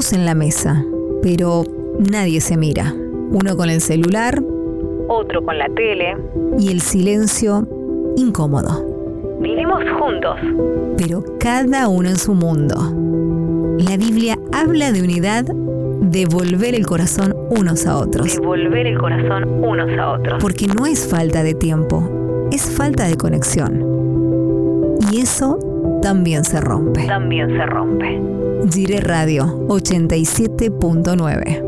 sentados en la mesa, pero nadie se mira. Uno con el celular, otro con la tele. Y el silencio incómodo. Vivimos juntos, pero cada uno en su mundo. La Biblia habla de unidad, de volver el corazón unos a otros. De volver el corazón unos a otros. Porque no es falta de tiempo, es falta de conexión. Y eso también se rompe. También se rompe. Gire Radio 87.9.